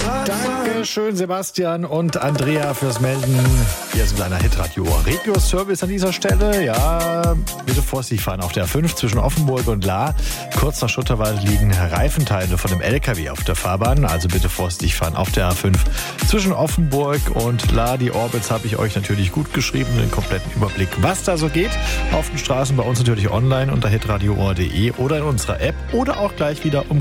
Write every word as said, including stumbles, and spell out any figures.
Dankeschön, Sebastian und Andrea, fürs Melden. Hier ist ein kleiner Hitradio Regio-Service an dieser Stelle. Ja, bitte vorsichtig fahren auf der A fünf zwischen Offenburg und Lahr. Kurz nach Schutterwald liegen Reifenteile von dem L K W auf der Fahrbahn. Also bitte vorsichtig fahren auf der A fünf zwischen Offenburg und Lahr. Die Orbits habe ich euch natürlich gut geschrieben, den kompletten Überblick, was da so geht. Auf den Straßen bei uns natürlich online unter hitradio punkt de oder in unserer App oder auch gleich wieder um